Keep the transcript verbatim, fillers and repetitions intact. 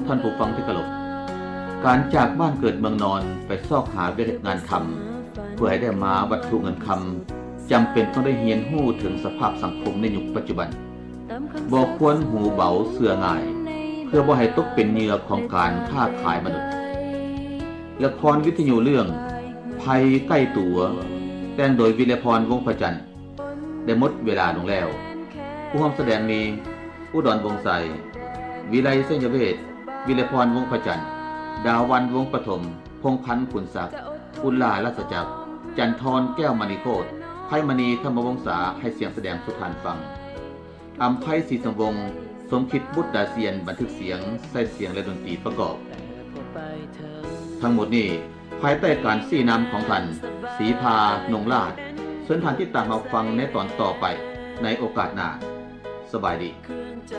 ท่านผู้ฟังที่เคารพการจากบ้านเกิดเมืองนอนไปซอกหาเวียกงานทำเพื่อให้ได้มาวัตถุเงินคำจำเป็นต้องได้เรียนรู้ถึงสภาพสังคมในยุคปัจจุบันบ่ควรหูเบาเสื่อง่ายเพื่อบ่ให้ตกเป็นเหยื่อของการค้าขายมนุษย์ละครวิทยุเรื่องภัยใกล้ตัวแต่งโดยวิไลพรวงศ์พระจันทร์ได้หมดเวลาลงแล้วผู้ร่วมแสดงมีอุดรวงศ์ใสวิไลเสยเวทวิไลพรวงศ์พระจันทร์ดาวันวงศ์ปฐมพงษ์พันธ์ขุนศักดิ์อุลลาราชจักรจันทรแก้วมณีโคตรไพมณีธรรมวงศาให้เสียงแสดงสุทานฟังอำไพศรีสังวงศ์สมคิดบุตรดาเซียนบันทึกเสียงใส่เสียงและดนตรีประกอบทั้งหมดนี้ภายใต้การชี้นำของท่านศรีภานงลาภเชิญท่านที่ตามมาฟังในตอนต่อไปในโอกาสหน้าสบายดี